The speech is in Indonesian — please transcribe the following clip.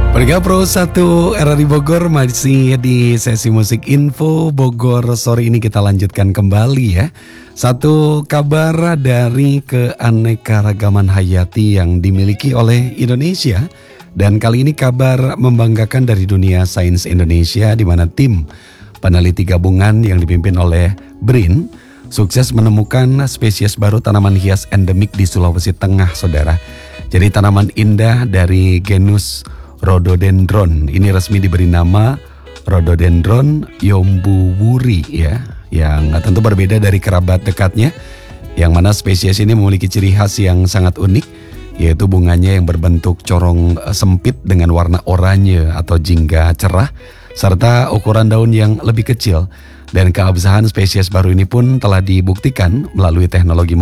Warga Pro 1 RRI Bogor masih di sesi musik info Bogor. Sore ini kita lanjutkan kembali ya. Satu kabar dari keanekaragaman hayati yang dimiliki oleh Indonesia. Dan kali ini kabar membanggakan dari dunia sains Indonesia, di mana tim peneliti gabungan yang dipimpin oleh BRIN sukses menemukan spesies baru tanaman hias endemik di Sulawesi Tengah, saudara. Jadi tanaman indah dari genus Rhododendron ini resmi diberi nama Rhododendron yombuwuri ya, yang tentu berbeda dari kerabat dekatnya, yang mana spesies ini memiliki ciri khas yang sangat unik, yaitu bunganya yang berbentuk corong sempit dengan warna oranye atau jingga cerah, serta ukuran daun yang lebih kecil. Dan keabsahan spesies baru ini pun telah dibuktikan melalui teknologi